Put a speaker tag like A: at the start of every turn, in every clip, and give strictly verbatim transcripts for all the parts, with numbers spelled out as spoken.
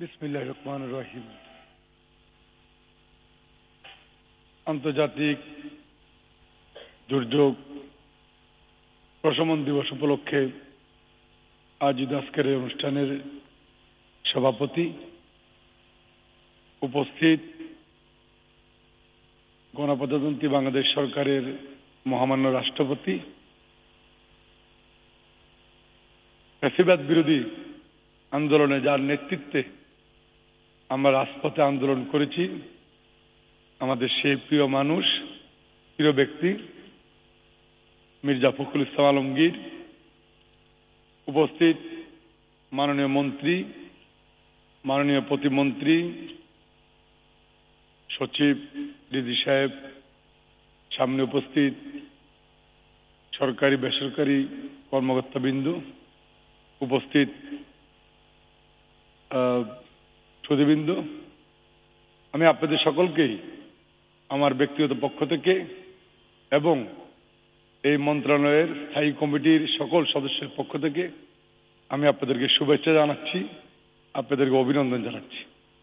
A: বিসমিল্লাহির রহমানির রহিম। আন্তর্জাতিক দুর্যোগ প্রশমন দিবস উপলক্ষে আয়োজিত আজকের এই অনুষ্ঠানের সভাপতি, উপস্থিত গণপ্রজাতন্ত্রী বাংলাদেশ সরকারের মহামান্য রাষ্ট্রপতি, ফ্যাসিবাদ বিরোধী আন্দোলনে যার নেতৃত্বে আমরা রাজপথে আন্দোলন করেছি, আমাদের সেই প্রিয় মানুষ, প্রিয় ব্যক্তি মির্জা ফখরুল ইসলাম আলমগীর, উপস্থিত মাননীয় মন্ত্রী, মাননীয় প্রতিমন্ত্রী, সচিব, ডিজি সাহেব, সামনে উপস্থিত সরকারি বেসরকারি কর্মকর্তাবৃন্দ, উপস্থিত সুধীবৃন্দ, আমি আপনাদের সকলকেই আমার ব্যক্তিগত পক্ষ থেকে এবং এই মন্ত্রণালয়ের স্থায়ী কমিটির সকল সদস্যের পক্ষ থেকে আমি আপনাদেরকে শুভেচ্ছা জানাচ্ছি, আপনাদেরকে অভিনন্দন জানাচ্ছি।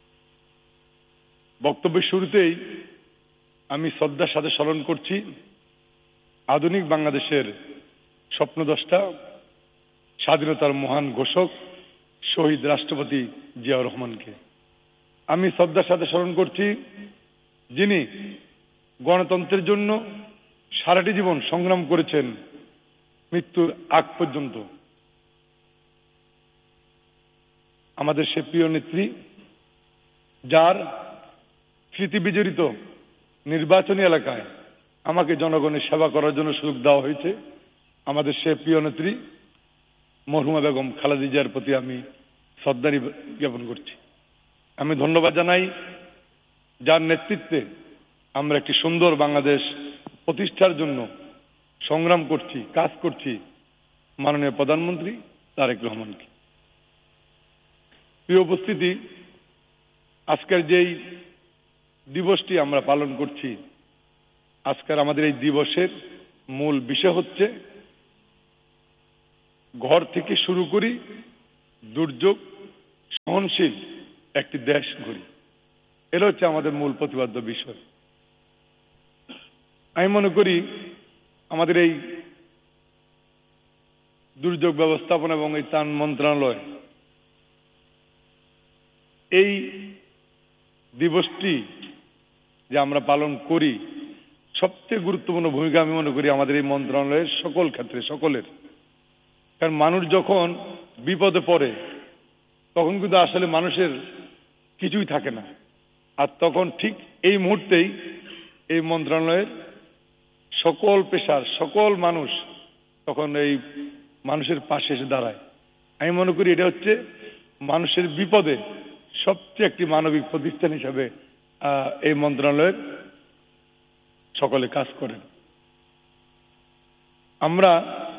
A: বক্তব্যের শুরুতেই আমি শ্রদ্ধার সাথে স্মরণ করছি আধুনিক বাংলাদেশের স্বপ্নদ্রষ্টা, স্বাধীনতার মহান ঘোষক শহীদ রাষ্ট্রপতি জিয়াউর রহমানকে। আমি শ্রদ্ধার সাথে স্মরণ করছি যিনি গণতন্ত্রের জন্য সারাটি জীবন সংগ্রাম করেছেন মৃত্যুর আগ পর্যন্ত। আমাদের সে প্রিয় নেত্রী, যার স্মৃতি বিজড়িত নির্বাচনী এলাকায় আমাকে জনগণের সেবা করার জন্য সুযোগ দেওয়া হয়েছে, আমাদের সে প্রিয় নেত্রী মরহুমা বেগম খালেদা জিয়ার প্রতি আমি শ্রদ্ধা জ্ঞাপন করছি। আমি ধন্যবাদ জানাই যার নেতৃত্বে আমরা একটি সুন্দর বাংলাদেশ প্রতিষ্ঠার জন্য সংগ্রাম করছি, কাজ করছি, মাননীয় প্রধানমন্ত্রী তারেক রহমানকে। প্রিয় উপস্থিতি, আজকের যেই দিবসটি আমরা পালন করছি, আজকের আমাদের এই দিবসের মূল বিষয় হচ্ছে ঘর থেকে শুরু করি দুর্যোগ সহনশীল একটি দেশ গড়ি। এটা হচ্ছে আমাদের মূল প্রতিপাদ্য বিষয়। আমি মনে করি আমাদের এই দুর্যোগ ব্যবস্থাপনা এবং এই ত্রাণ মন্ত্রণালয় এই দিবসটি যে আমরা পালন করি, সবচেয়ে গুরুত্বপূর্ণ ভূমিকা আমি মনে করি আমাদের এই মন্ত্রণালয়ের সকল ক্ষেত্রে, সকলের। কারণ মানুষ যখন বিপদে পড়ে তখন কিন্তু আসলে মানুষের কিছুই থাকে না, আর তখন ঠিক এই মুহূর্তেই এই মন্ত্রণালয়ের সকল পেশার সকল মানুষ তখন এই মানুষের পাশে এসে দাঁড়ায়। আমি মনে করি এটা হচ্ছে মানুষের বিপদে সবচেয়ে একটি মানবিক প্রতিষ্ঠান হিসাবে এই মন্ত্রণালয়ের সকলে কাজ করেন। আমরা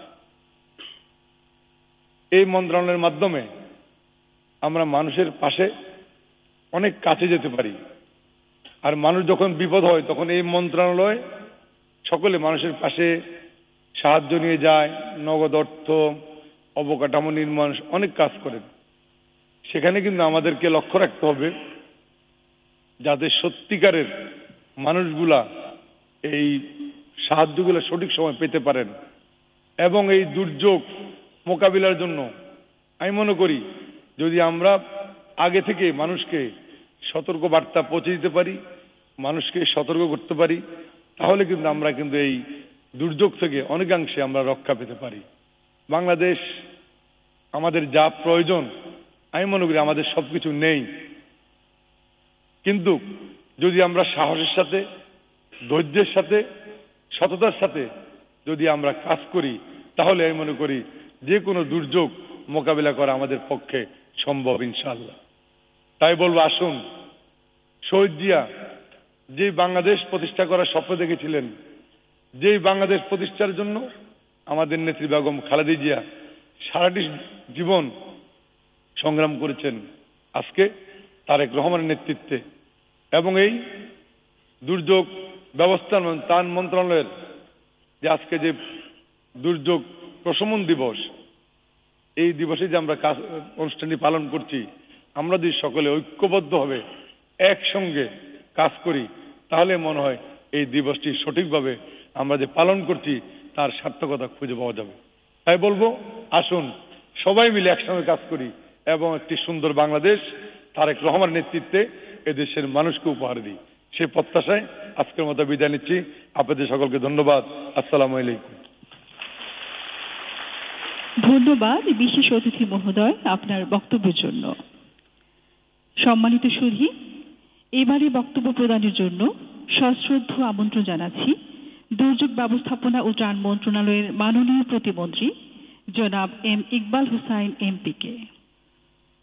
A: এই মন্ত্রণালয়ের মাধ্যমে আমরা মানুষের পাশে অনেক কাছে যেতে পারি, আর মানুষ যখন বিপদ হয় তখন এই মন্ত্রণালয় সকলে মানুষের পাশে সাহায্য নিয়ে যায়, নগদ অর্থ, অবকাঠামো নির্মাণ, অনেক কাজ করেন। সেখানে কিন্তু আমাদেরকে লক্ষ্য রাখতে হবে যাতে সত্যিকারের মানুষগুলা এই সাহায্যগুলো সঠিক সময় পেতে পারেন। এবং এই দুর্যোগ মোকাবিলার জন্য আমি মনে করি যদি আমরা আগে থেকে মানুষকে সতর্ক বার্তা পৌঁছে দিতে পারি, মানুষকে সতর্ক করতে পারি, তাহলে কিন্তু আমরা কিন্তু এই দুর্যোগ থেকে অনেকাংশে আমরা রক্ষা পেতে পারি। বাংলাদেশ আমাদের যা প্রয়োজন, আমি মনে করি আমাদের সবকিছু নেই, কিন্তু যদি আমরা সাহসের সাথে, ধৈর্যের সাথে, সততার সাথে যদি আমরা কাজ করি, তাহলে আমি মনে করি যে কোনো দুর্যোগ মোকাবিলা করা আমাদের পক্ষে সম্ভব ইনশাআল্লাহ। তাই বলবো, আসুন, শহীদ জিয়া যে বাংলাদেশ প্রতিষ্ঠা করার স্বপ্ন দেখেছিলেন, যেই বাংলাদেশ প্রতিষ্ঠার জন্য আমাদের নেত্রী বেগম খালেদা জিয়া সারাটি জীবন সংগ্রাম করেছেন, আজকে তারেক রহমানের নেতৃত্বে এবং এই দুর্যোগ ব্যবস্থাপনা ত্রাণ মন্ত্রণালয়ের যে আজকে যে দুর্যোগ প্রশমন দিবস, এই দিবসে যে আমরা কাজ অনুষ্ঠানটি পালন করছি, আমরা যদি সকলে ঐক্যবদ্ধভাবে একসঙ্গে কাজ করি তাহলে মনে হয় এই দিবসটি সঠিকভাবে আমরা যে পালন করছি তার সার্থকতা খুঁজে পাওয়া যাবে। তাই বলবো, আসুন সবাই মিলে একসঙ্গে কাজ করি এবং একটি সুন্দর বাংলাদেশ তারেক রহমানের নেতৃত্বে এদেশের মানুষকে উপহার দিই। সেই প্রত্যাশায় আজকের মতো বিদায় নিচ্ছি। আপনাদের সকলকে ধন্যবাদ। আসসালামু আলাইকুম।
B: ধন্যবাদ বিশেষ অতিথি মহোদয় আপনার বক্তব্যের জন্য। সম্মানিত সুধী, এবারে বক্তব্য প্রদানের জন্য সশ্রদ্ধ আমন্ত্রণ জানাচ্ছি দুর্যোগ ব্যবস্থাপনা ও ত্রাণ মন্ত্রণালয়ের মাননীয় প্রতিমন্ত্রী জনাব এম ইকবাল হোসাইন এমপিকে।